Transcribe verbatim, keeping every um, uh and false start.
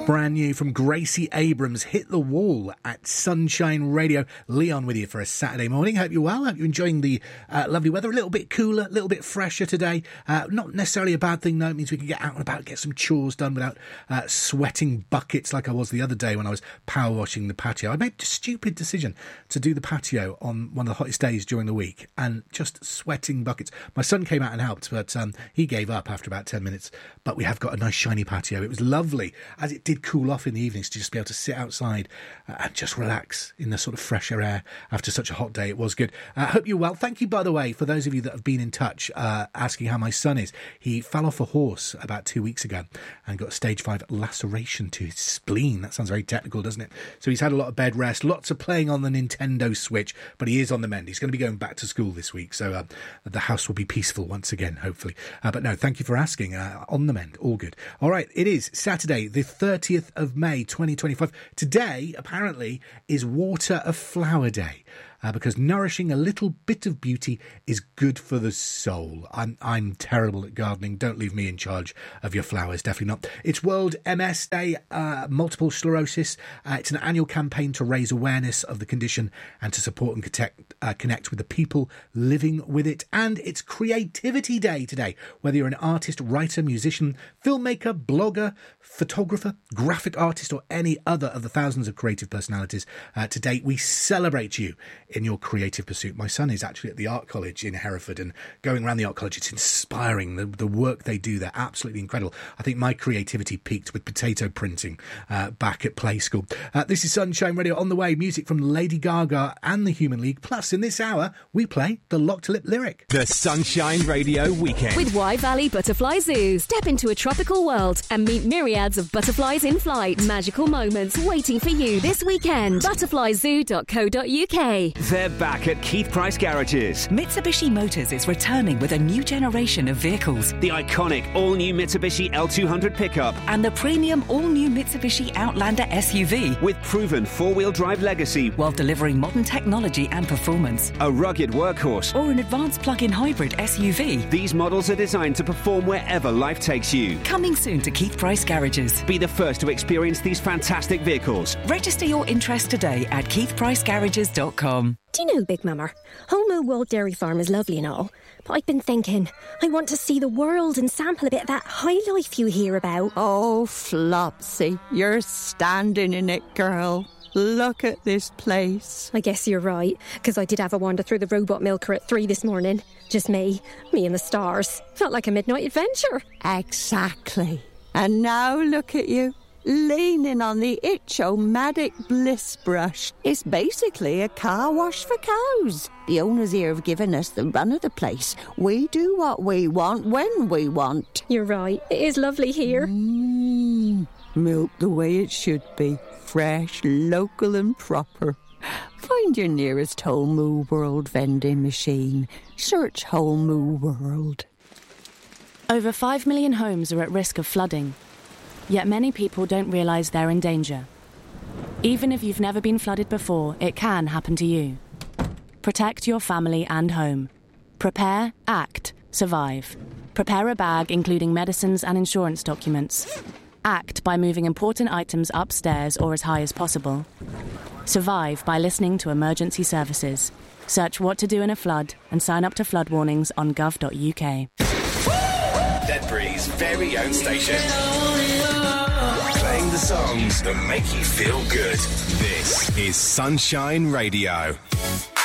Brand new from Gracie Abrams, Hit the Wall at Sunshine Radio. Leon with you for a Saturday morning. Hope you're well. Hope you're enjoying the uh, lovely weather. A little bit cooler, a little bit fresher today. Uh, not necessarily a bad thing, though. It means we can get out and about, get some chores done without uh, sweating buckets like I was the other day when I was power washing the patio. I made a stupid decision to do the patio on one of the hottest days during the week and just sweating buckets. My son came out and helped, but um, he gave up after about ten minutes. But we have got a nice shiny patio. It was lovely, as it did cool off in the evenings, to just be able to sit outside uh, and just relax in the sort of fresher air after such a hot day. It was good. I uh, hope you're well. Thank you, by the way, for those of you that have been in touch uh, asking how my son is. He fell off a horse about two weeks ago and got a stage five laceration to his spleen. That sounds very technical, doesn't it? So he's had a lot of bed rest, lots of playing on the Nintendo Switch, but he is on the mend. He's going to be going back to school this week, so uh, the house will be peaceful once again, hopefully. Uh, but no, thank you for asking. Uh, on the mend, all good. All right, it is Saturday, the thirtieth of May, twenty twenty-five. Today, apparently, is Water of Flower Day. Uh, because nourishing a little bit of beauty is good for the soul. I'm I'm terrible at gardening. Don't leave me in charge of your flowers. Definitely not. It's World M S Day, uh, multiple sclerosis. Uh, it's an annual campaign to raise awareness of the condition and to support and connect, uh, connect with the people living with it. And it's Creativity Day today. Whether you're an artist, writer, musician, filmmaker, blogger, photographer, graphic artist, or any other of the thousands of creative personalities, uh, today we celebrate you in your creative pursuit. My son is actually at the art college in Hereford, and going around the art college, it's inspiring. The, the work they do, they're absolutely incredible. I think my creativity peaked with potato printing uh, back at play school. Uh, this is Sunshine Radio. On the way, music from Lady Gaga and the Human League. Plus, in this hour, we play the Locked Lip Lyric. The Sunshine Radio Weekend. With Wye Valley Butterfly Zoo. Step into a tropical world and meet myriads of butterflies in flight. Magical moments waiting for you this weekend. butterfly zoo dot co dot uk. They're back at Keith Price Garages. Mitsubishi Motors is returning with a new generation of vehicles. The iconic all-new Mitsubishi L two hundred pickup. And the premium all-new Mitsubishi Outlander S U V. With proven four-wheel drive legacy. While delivering modern technology and performance. A rugged workhorse. Or an advanced plug-in hybrid S U V. These models are designed to perform wherever life takes you. Coming soon to Keith Price Garages. Be the first to experience these fantastic vehicles. Register your interest today at keith price garages dot com. Do you know, Big Mama, Home Mill World Dairy Farm is lovely and all, but I've been thinking, I want to see the world and sample a bit of that high life you hear about. Oh, Flopsy, you're standing in it, girl. Look at this place. I guess you're right, because I did have a wander through the robot milker at three this morning. Just me, me and the stars. Felt like a midnight adventure. Exactly. And now look at you, leaning on the Itch-O-Matic Bliss brush. It's basically a car wash for cows. The owners here have given us the run of the place. We do what we want when we want. You're right. It is lovely here. Mmm, milk the way it should be. Fresh, local and proper. Find your nearest Whole Moo World vending machine. Search Whole Moo World. Over five million homes are at risk of flooding. Yet many people don't realise they're in danger. Even if you've never been flooded before, it can happen to you. Protect your family and home. Prepare, act, survive. Prepare a bag including medicines and insurance documents. Act by moving important items upstairs or as high as possible. Survive by listening to emergency services. Search what to do in a flood and sign up to flood warnings on gov dot uk. Ledbury's very own station. Playing the songs that make you feel good. This is Sunshine Radio.